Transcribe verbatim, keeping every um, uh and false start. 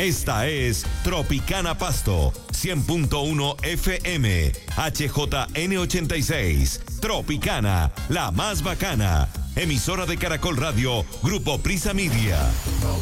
Esta es Tropicana Pasto, cien punto uno F M, H J N ochenta y seis. Tropicana, la más bacana. Emisora de Caracol Radio, Grupo Prisa Media.